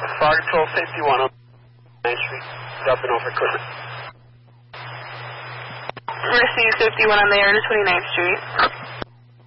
Fire Control Safety 1 on 9th Street, dropping off equipment. Receive 51 on the air to 29th Street.